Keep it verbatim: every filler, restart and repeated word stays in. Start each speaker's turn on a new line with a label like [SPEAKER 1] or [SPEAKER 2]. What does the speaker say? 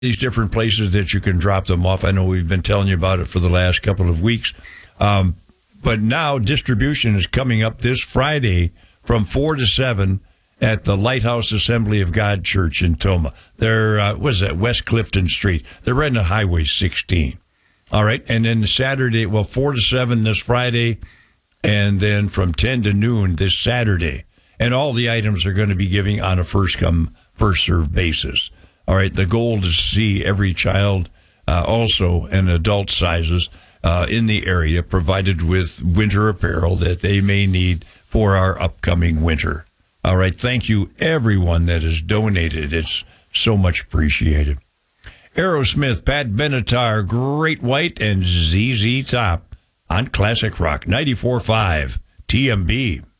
[SPEAKER 1] these different places that you can drop them off. I know we've been telling you about it for the last couple of weeks. Um, but now distribution is coming up this Friday from four to seven at the Lighthouse Assembly of God Church in Tomah. They're, uh, what is that, West Clifton Street. They're right on Highway sixteen. All right, and then Saturday, well, four to seven this Friday, and then from ten to noon this Saturday. And all the items are going to be giving on a first-come, first-served basis. All right, the goal is to see every child, uh, also in adult sizes, uh, in the area, provided with winter apparel that they may need for our upcoming winter. All right, thank you, everyone that has donated. It's so much appreciated. Aerosmith, Pat Benatar, Great White, and Z Z Top on Classic Rock ninety-four point five T M B.